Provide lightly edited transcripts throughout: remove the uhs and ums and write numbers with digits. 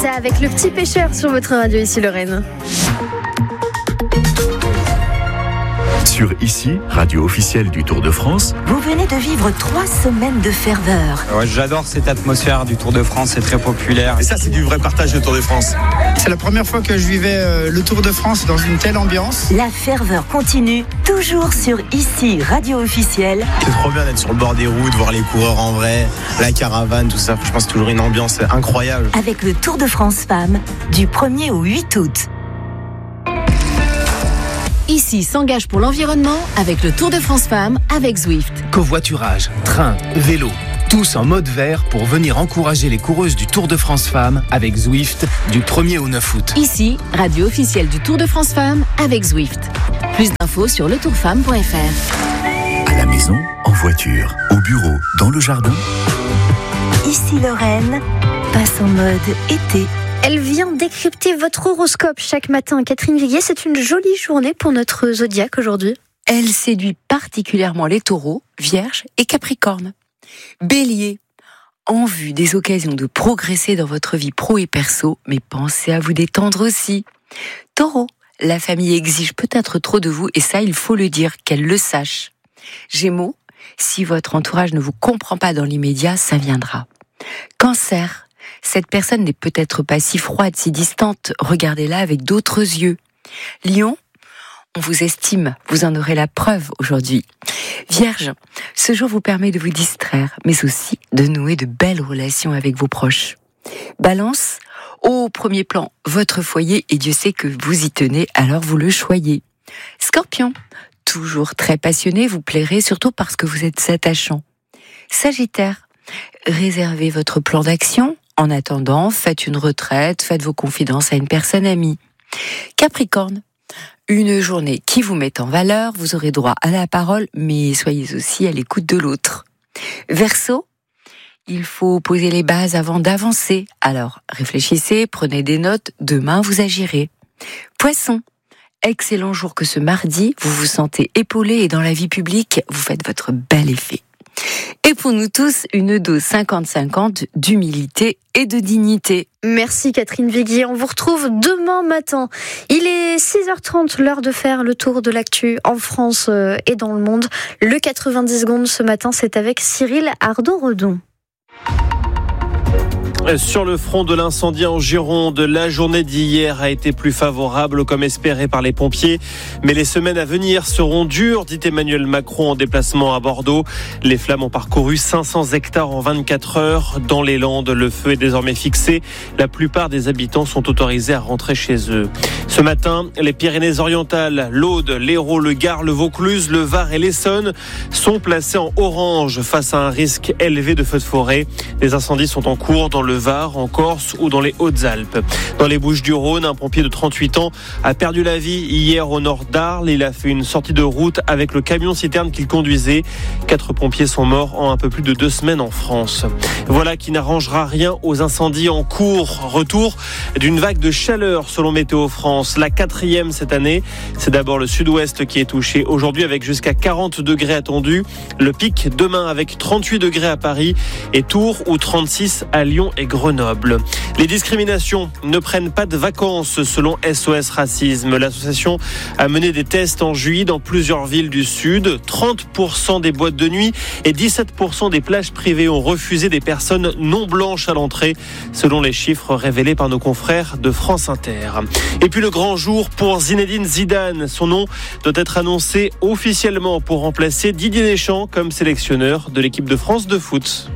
ça avec le petit pêcheur sur votre radio ici Lorraine. Sur Ici, radio officielle du Tour de France. Vous venez de vivre 3 semaines de ferveur. Ouais, j'adore cette atmosphère du Tour de France, c'est très populaire. Et ça, c'est du vrai partage du Tour de France. C'est la première fois que je vivais le Tour de France dans une telle ambiance. La ferveur continue, toujours sur Ici, radio officielle. C'est trop bien d'être sur le bord des routes, voir les coureurs en vrai, la caravane, tout ça. Franchement, c'est toujours une ambiance incroyable. Avec le Tour de France Femmes, du 1er au 8 août. Ici s'engage pour l'environnement avec le Tour de France Femmes avec Zwift. Covoiturage, train, vélo, tous en mode vert pour venir encourager les coureuses du Tour de France Femmes avec Zwift du 1er au 9 août. Ici, radio officielle du Tour de France Femmes avec Zwift. Plus d'infos sur letourfemme.fr. À la maison, en voiture, au bureau, dans le jardin. Ici Lorraine passe en mode été. Elle vient décrypter votre horoscope chaque matin. Catherine Viguier, c'est une jolie journée pour notre zodiaque aujourd'hui. Elle séduit particulièrement les taureaux, vierges et capricornes. Bélier, en vue des occasions de progresser dans votre vie pro et perso, mais pensez à vous détendre aussi. Taureau, la famille exige peut-être trop de vous et ça, il faut le dire, qu'elle le sache. Gémeaux, si votre entourage ne vous comprend pas dans l'immédiat, ça viendra. Cancer, cette personne n'est peut-être pas si froide, si distante, regardez-la avec d'autres yeux. Lion, on vous estime, vous en aurez la preuve aujourd'hui. Vierge, ce jour vous permet de vous distraire, mais aussi de nouer de belles relations avec vos proches. Balance, au premier plan, votre foyer, et Dieu sait que vous y tenez, alors vous le choyez. Scorpion, toujours très passionné, vous plairez, surtout parce que vous êtes attachant. Sagittaire, réservez votre plan d'action. En attendant, faites une retraite, faites vos confidences à une personne amie. Capricorne, une journée qui vous met en valeur, vous aurez droit à la parole, mais soyez aussi à l'écoute de l'autre. Verseau, il faut poser les bases avant d'avancer. Alors, réfléchissez, prenez des notes, demain vous agirez. Poisson, excellent jour que ce mardi, vous vous sentez épaulé et dans la vie publique, vous faites votre bel effet. Et pour nous tous, une dose 50-50 d'humilité et de dignité. Merci Catherine Viguier, on vous retrouve demain matin. Il est 6h30, l'heure de faire le tour de l'actu en France et dans le monde. Le 90 secondes ce matin, c'est avec Cyril Ardon-Redon. Sur le front de l'incendie en Gironde, la journée d'hier a été plus favorable comme espéré par les pompiers. Mais les semaines à venir seront dures, dit Emmanuel Macron en déplacement à Bordeaux. Les flammes ont parcouru 500 hectares en 24 heures. Dans les Landes, le feu est désormais fixé. La plupart des habitants sont autorisés à rentrer chez eux. Ce matin, les Pyrénées-Orientales, l'Aude, l'Hérault, le Gard, le Vaucluse, le Var et l'Essonne sont placés en orange face à un risque élevé de feux de forêt. Les incendies sont en cours dans le Var, en Corse ou dans les Hautes-Alpes. Dans les Bouches-du-Rhône, un pompier de 38 ans a perdu la vie hier au nord d'Arles. Il a fait une sortie de route avec le camion-citerne qu'il conduisait. 4 pompiers sont morts en un peu plus de 2 semaines en France. Voilà qui n'arrangera rien aux incendies en cours. Retour d'une vague de chaleur selon Météo France. La 4e cette année. C'est d'abord le sud-ouest qui est touché aujourd'hui avec jusqu'à 40 degrés attendus. Le pic demain avec 38 degrés à Paris et Tours ou 36 à Lyon et Grenoble. Les discriminations ne prennent pas de vacances selon SOS Racisme. L'association a mené des tests en juillet dans plusieurs villes du Sud. 30% des boîtes de nuit et 17% des plages privées ont refusé des personnes non blanches à l'entrée, selon les chiffres révélés par nos confrères de France Inter. Et puis le grand jour pour Zinedine Zidane. Son nom doit être annoncé officiellement pour remplacer Didier Deschamps comme sélectionneur de l'équipe de France de foot.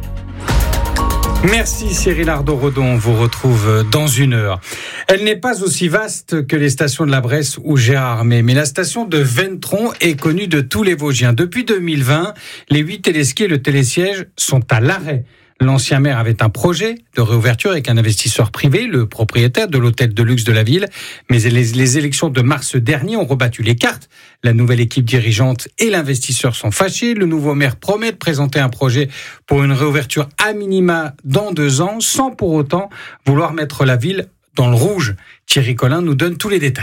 Merci Cyril Ardon-Redon, on vous retrouve dans 1 heure. Elle n'est pas aussi vaste que les stations de la Bresse ou Gérard Armé, mais la station de Ventron est connue de tous les Vosgiens. Depuis 2020, les 8 téléskis et le télésiège sont à l'arrêt. L'ancien maire avait un projet de réouverture avec un investisseur privé, le propriétaire de l'hôtel de luxe de la ville. Mais les élections de mars dernier ont rebattu les cartes. La nouvelle équipe dirigeante et l'investisseur sont fâchés. Le nouveau maire promet de présenter un projet pour une réouverture à minima dans 2 ans, sans pour autant vouloir mettre la ville dans le rouge. Thierry Collin nous donne tous les détails.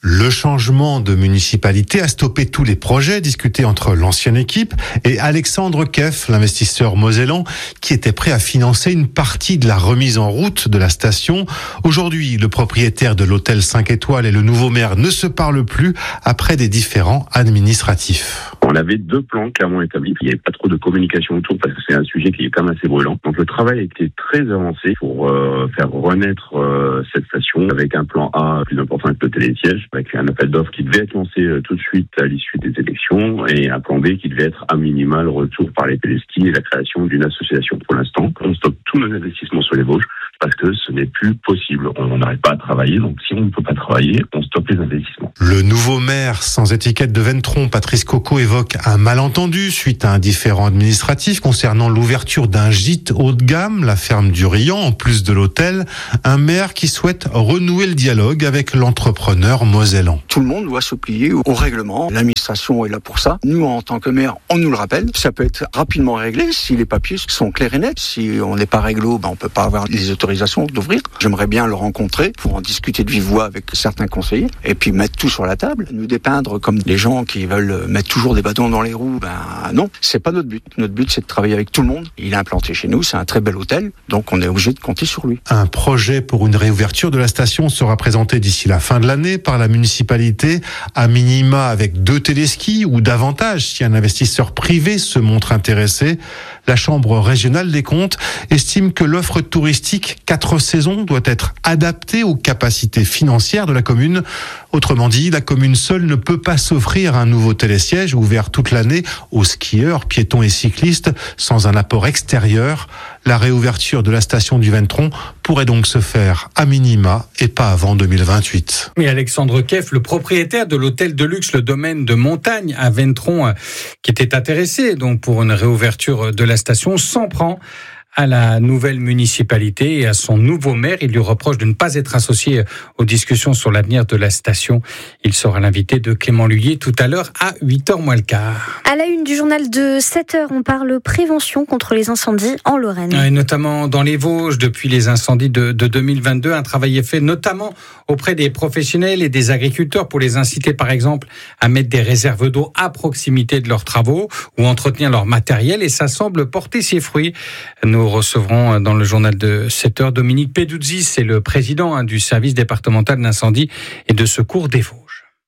Le changement de municipalité a stoppé tous les projets discutés entre l'ancienne équipe et Alexandre Keff, l'investisseur mosellan, qui était prêt à financer une partie de la remise en route de la station. Aujourd'hui, le propriétaire de l'hôtel 5 étoiles et le nouveau maire ne se parlent plus après des différends administratifs. On avait 2 plans clairement établis. Il n'y avait pas trop de communication autour parce que c'est un sujet qui est quand même assez brûlant. Donc le travail a été très avancé pour faire renaître cette station avec un plan A plus important que le télésiège, avec un appel d'offres qui devait être lancé tout de suite à l'issue des élections et un plan B qui devait être à minima le retour par les téléskis et la création d'une association. Pour l'instant, on stoppe tous nos investissements sur les Vosges parce que ce n'est plus possible. On n'arrive pas à travailler, donc si on ne peut pas travailler, on stoppe les investissements. Le nouveau maire sans étiquette de Ventron, Patrice Coco, évoque un malentendu suite à un différend administratif concernant l'ouverture d'un gîte haut de gamme, la ferme du Riant, en plus de l'hôtel. Un maire qui souhaite renouer le dialogue avec l'entrepreneur mosellan. Tout le monde doit se plier au règlement. L'administration est là pour ça. Nous, en tant que maire, on nous le rappelle. Ça peut être rapidement réglé si les papiers sont clairs et nets. Si on n'est pas réglo, on peut pas avoir les autorisations d'ouvrir. J'aimerais bien le rencontrer pour en discuter de vive voix avec certains conseillers et puis mettre tout sur la table. Nous dépeindre comme des gens qui veulent mettre toujours des bâtons dans les roues, non, c'est pas notre but. Notre but, c'est de travailler avec tout le monde. Il est implanté chez nous, c'est un très bel hôtel, donc on est obligé de compter sur lui. Un projet pour une réouverture de la station sera présenté d'ici la fin de l'année par la municipalité, à minima avec 2 téléskis ou davantage si un investisseur privé se montre intéressé. La Chambre régionale des comptes estime que l'offre touristique 4 saisons doit être adaptée aux capacités financières de la commune. Autrement dit, la commune seule ne peut pas s'offrir un nouveau télésiège ouvert toute l'année aux skieurs, piétons et cyclistes sans un apport extérieur. La réouverture de la station du Ventron pourrait donc se faire à minima et pas avant 2028. Et Alexandre Keff, le propriétaire de l'hôtel de luxe, le domaine de montagne à Ventron, qui était intéressé donc pour une réouverture de la station, s'en prend à la nouvelle municipalité et à son nouveau maire. Il lui reproche de ne pas être associé aux discussions sur l'avenir de la station. Il sera l'invité de Clément Lhuillier tout à l'heure à 8h moins le quart. À la une du journal de 7h, on parle prévention contre les incendies en Lorraine. Et notamment dans les Vosges, depuis les incendies de 2022, un travail est fait notamment auprès des professionnels et des agriculteurs pour les inciter par exemple à mettre des réserves d'eau à proximité de leurs travaux ou entretenir leur matériel, et ça semble porter ses fruits. Nous recevrons dans le journal de 7h Dominique Peduzzi, c'est le président du service départemental d'incendie et de secours des Vosges.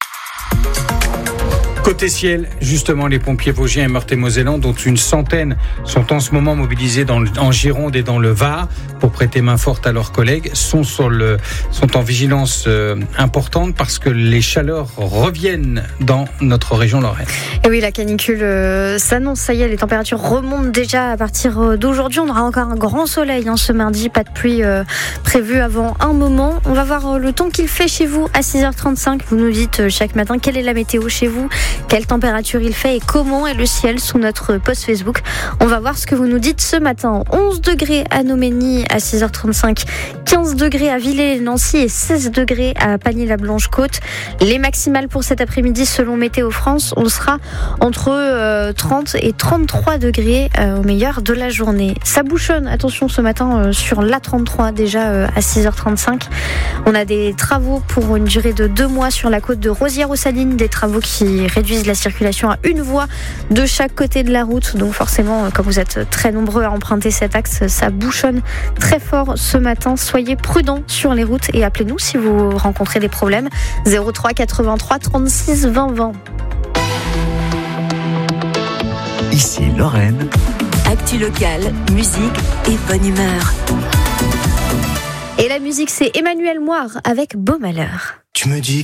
Côté ciel, justement, les pompiers vosgiens et meurthe-et-mosellans, dont une centaine sont en ce moment mobilisés en Gironde et dans le Var pour prêter main forte à leurs collègues, sont en vigilance importante parce que les chaleurs reviennent dans notre région Lorraine. Et oui, la canicule s'annonce, ça y est, les températures remontent déjà à partir d'aujourd'hui. On aura encore un grand soleil ce mardi, pas de pluie prévue avant un moment. On va voir le temps qu'il fait chez vous à 6h35. Vous nous dites chaque matin quelle est la météo chez vous, quelle température il fait et comment est le ciel sous notre post Facebook. On va voir ce que vous nous dites ce matin. 11 degrés à Noménie à 6h35, 15 degrés à Villers-Nancy et 16 degrés à Pagny-la-Blanche-Côte. Les maximales pour cet après-midi selon Météo France, on sera entre 30 et 33 degrés au meilleur de la journée. Ça bouchonne, attention ce matin sur l'A33 déjà à 6h35. On a des travaux pour une durée de 2 mois sur la côte de Rosières-aux-Salines, des travaux qui réduisent la circulation à une voie de chaque côté de la route. Donc forcément, comme vous êtes très nombreux à emprunter cet axe, ça bouchonne très fort ce matin. Soyez prudents sur les routes et appelez-nous si vous rencontrez des problèmes. 03 83 36 20 20. Ici Lorraine. Actu locale, musique et bonne humeur. Et la musique, c'est Emmanuel Moire avec Beau Malheur. Tu me dis